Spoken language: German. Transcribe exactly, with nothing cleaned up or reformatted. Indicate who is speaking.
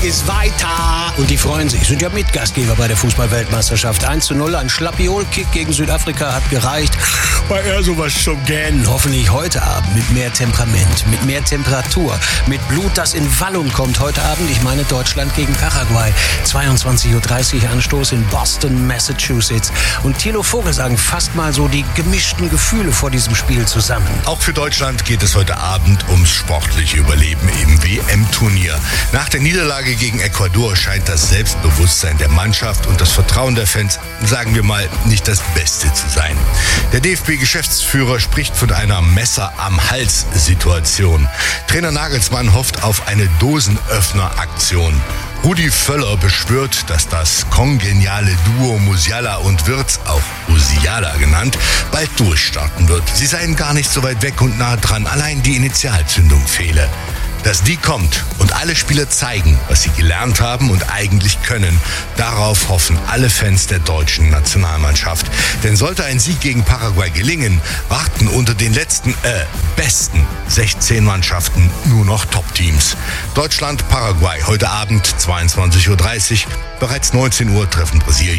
Speaker 1: ist weiter. Und die freuen sich, sind ja Mitgastgeber bei der Fußball-Weltmeisterschaft. eins zu null, ein Schlappiol-Kick gegen Südafrika hat gereicht. War eher sowas zum Gähnen. Hoffentlich heute Abend mit mehr Temperament, mit mehr Temperatur, mit Blut, das in Wallung kommt heute Abend. Ich meine Deutschland gegen Paraguay. zweiundzwanzig Uhr dreißig Anstoß in Boston, Massachusetts. Und Thilo Vogelsang fasst mal so die gemischten Gefühle vor diesem Spiel zusammen.
Speaker 2: Auch für Deutschland geht es heute Abend ums sportliche Überleben im W M-Turnier. Nach der Niederlage gegen Ecuador scheint das Selbstbewusstsein der Mannschaft und das Vertrauen der Fans, sagen wir mal, nicht das Beste zu sein. Der D F B-Geschäftsführer spricht von einer Messer-am-Hals-Situation. Trainer Nagelsmann hofft auf eine Dosenöffner-Aktion. Rudi Völler beschwört, dass das kongeniale Duo Musiala und Wirtz, auch Musiala genannt, bald durchstarten wird. Sie seien gar nicht so weit weg und nah dran, allein die Initialzündung fehle. Dass die kommt und alle Spieler zeigen, was sie gelernt haben und eigentlich können, darauf hoffen alle Fans der deutschen Nationalmannschaft. Denn sollte ein Sieg gegen Paraguay gelingen, warten unter den letzten, äh, besten sechzehn Mannschaften nur noch Top-Teams. Deutschland, Paraguay, heute Abend zweiundzwanzig Uhr dreißig, bereits neunzehn Uhr treffen Brasilien